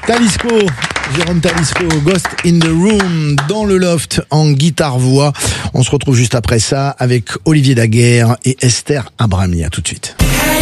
Talisco, Jérôme Talisco, Ghost in the Room, dans le loft en guitare-voix. On se retrouve juste après ça avec Olivier Daguerre et Esther Abrami. À tout de suite.